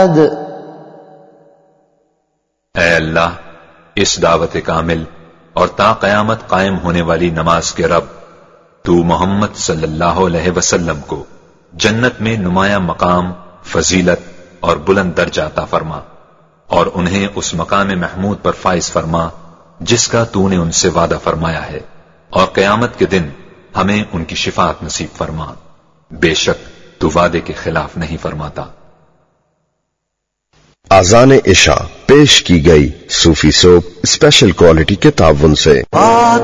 अहद। ऐ अल्लाह, इस दावत कामिल और ता क़यामत कायम होने वाली नमाज के रब, तू मोहम्मद सल्लल्लाहु अलैहि वसल्लम को जन्नत में नुमाया मकाम, फजीलत और बुलंद दर्जा अता फरमा और उन्हें उस मकाम महमूद पर फाइज फरमा जिसका तूने उनसे वादा फरमाया है, और क़यामत के दिन हमें उनकी शिफाअत नसीब फरमा। बेशक तू वादे के खिलाफ नहीं फरमाता। आज़ान इशा पेश की गई सूफी सोप स्पेशल क्वालिटी के ताउन से।